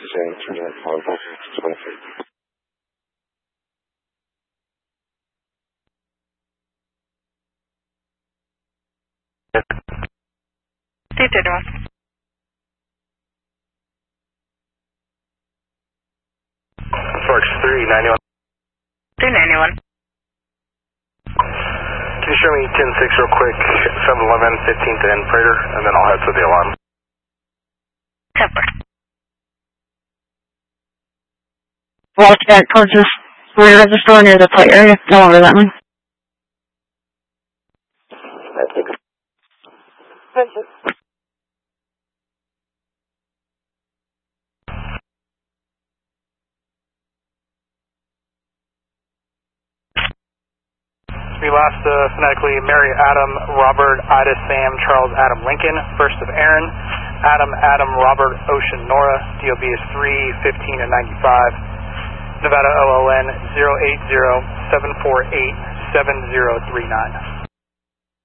331. Sparks 391. 391. Can you show me 10-6 real quick, 711, 15th and Prater, and then I'll head to the alarm. Temper. Walk back towards this rear of the store near the plate area. No over that one. We last phonetically Mary Adam Robert Ida Sam Charles Adam Lincoln, first of Aaron, Adam Robert Ocean Nora, DOB is 315 and 95, Nevada OLN 080 748 7039.